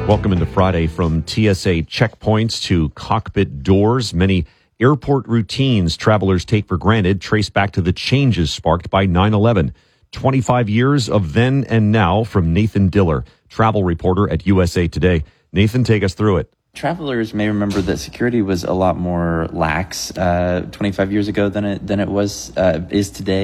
Welcome into Friday. From TSA checkpoints to cockpit doors, many airport routines travelers take for granted trace back to the changes sparked by 9/11. 25 years of then and now from Nathan Diller, travel reporter at USA Today. Nathan, take us through it. Travelers may remember that security was a lot more lax 25 years ago than it is today.